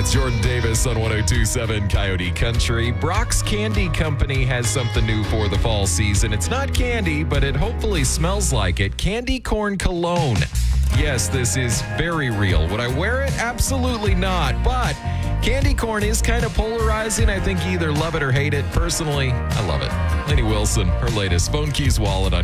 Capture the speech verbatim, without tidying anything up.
It's Jordan Davis on one oh two point seven Coyote Country. Brock's Candy Company has something new for the fall season. It's not candy, but it hopefully smells like it. Candy corn cologne. Yes, this is very real. Would I wear it? Absolutely not. But candy corn is kind of polarizing. I think you either love it or hate it. Personally, I love it. Lainey Wilson, her latest Phone Keys Wallet on